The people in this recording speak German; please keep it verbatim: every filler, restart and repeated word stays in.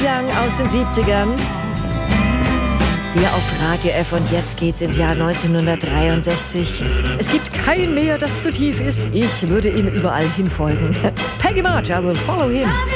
Young aus den siebzigern. Hier auf Radio F und jetzt geht's ins Jahr neunzehnhundertdreiundsechzig. Es gibt kein Meer, das zu tief ist. Ich würde ihm überall hinfolgen. Peggy March, I will follow him.